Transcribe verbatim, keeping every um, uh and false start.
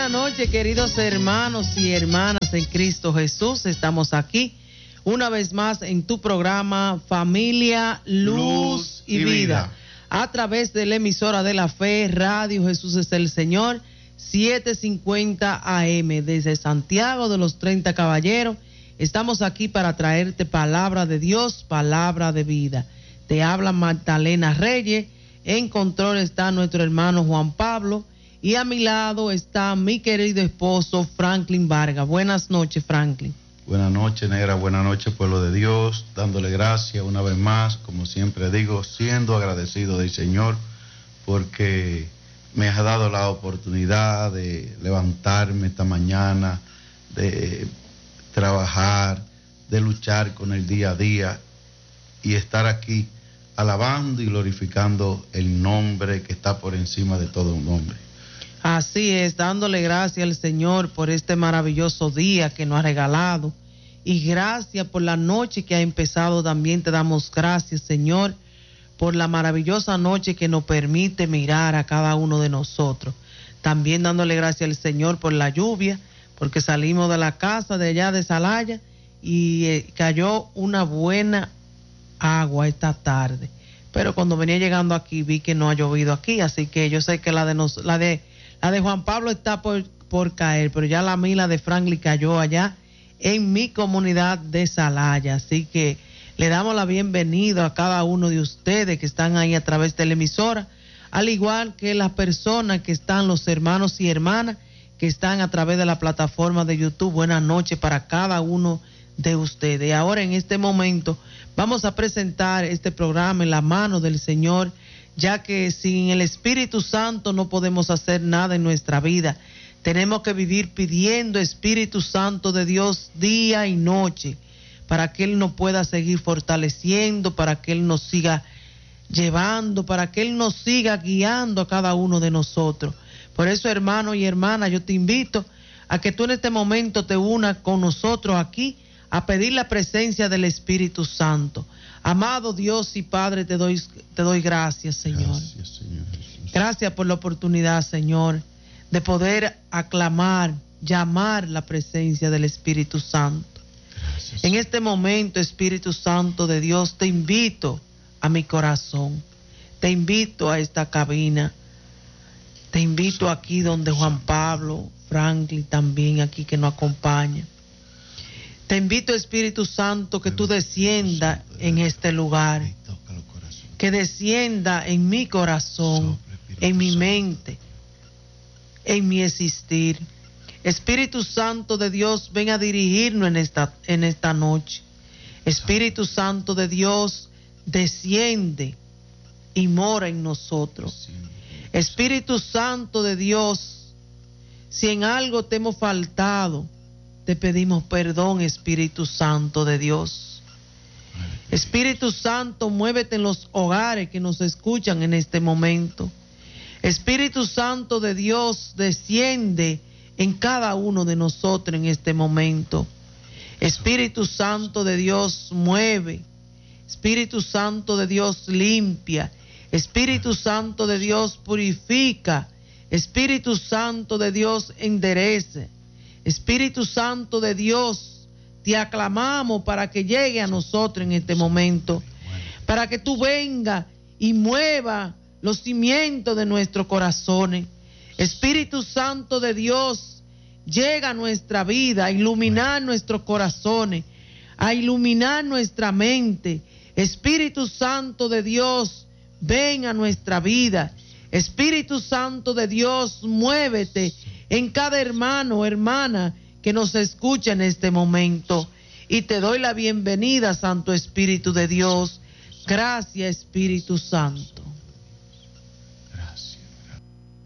Buenas noches, queridos hermanos y hermanas en Cristo Jesús. Estamos aquí una vez más en tu programa Familia, Luz, Luz y, y vida, vida, a través de la emisora de la fe, Radio Jesús es el Señor, setecientos cincuenta A M, desde Santiago de los treinta Caballeros. Estamos aquí para traerte palabra de Dios, palabra de vida. Te habla Magdalena Reyes, en control está nuestro hermano Juan Pablo, y a mi lado está mi querido esposo Franklin Vargas. Buenas noches, Franklin. Buenas noches, negra, buenas noches, pueblo de Dios, dándole gracias una vez más, como siempre digo, siendo agradecido del Señor, porque me ha dado la oportunidad de levantarme esta mañana, de trabajar, de luchar con el día a día y estar aquí alabando y glorificando el nombre que está por encima de todo un nombre. Así es, dándole gracias al Señor por este maravilloso día que nos ha regalado, y gracias por la noche que ha empezado. También te damos gracias, Señor, por la maravillosa noche que nos permite mirar a cada uno de nosotros. También dándole gracias al Señor por la lluvia, porque salimos de la casa de allá de Salaya y eh, cayó una buena agua esta tarde. Pero cuando venía llegando aquí vi que no ha llovido aquí, así que yo sé que la de nos, la de La de Juan Pablo está por, por caer, pero ya la mía, la de Franklin, cayó allá en mi comunidad de Salaya. Así que le damos la bienvenida a cada uno de ustedes que están ahí a través de la emisora, al igual que las personas que están, los hermanos y hermanas que están a través de la plataforma de YouTube. Buenas noches para cada uno de ustedes. Y ahora, en este momento, vamos a presentar este programa en la mano del Señor, ya que sin el Espíritu Santo no podemos hacer nada en nuestra vida. Tenemos que vivir pidiendo Espíritu Santo de Dios día y noche, para que Él nos pueda seguir fortaleciendo, para que Él nos siga llevando, para que Él nos siga guiando a cada uno de nosotros. Por eso, hermano y hermana, yo te invito a que tú en este momento te unas con nosotros aquí a pedir la presencia del Espíritu Santo. Amado Dios y Padre, te doy, te doy gracias, Señor. Gracias, Señor Jesús. Gracias por la oportunidad, Señor, de poder aclamar, llamar la presencia del Espíritu Santo. Gracias. En este momento, Espíritu Santo de Dios, te invito a mi corazón, te invito a esta cabina, te invito aquí donde Juan Pablo, Franklin también aquí que nos acompaña. Te invito, Espíritu Santo, que tú desciendas en este lugar, que descienda en mi corazón, en mi mente, en mi existir. Espíritu Santo de Dios, ven a dirigirnos en esta, en esta noche. Espíritu Santo de Dios, desciende y mora en nosotros. Espíritu Santo de Dios, si en algo te hemos faltado, te pedimos perdón, Espíritu Santo de Dios. Espíritu Santo, muévete en los hogares que nos escuchan en este momento. Espíritu Santo de Dios, desciende en cada uno de nosotros en este momento. Espíritu Santo de Dios, mueve. Espíritu Santo de Dios, limpia. Espíritu Santo de Dios, purifica. Espíritu Santo de Dios, enderece. Espíritu Santo de Dios, te aclamamos para que llegue a nosotros en este momento, para que tú vengas y mueva los cimientos de nuestros corazones. Espíritu Santo de Dios, llega a nuestra vida, a iluminar nuestros corazones, a iluminar nuestra mente. Espíritu Santo de Dios, ven a nuestra vida. Espíritu Santo de Dios, muévete en cada hermano o hermana que nos escucha en este momento. Y te doy la bienvenida, Santo Espíritu de Dios. Gracias, Espíritu Santo.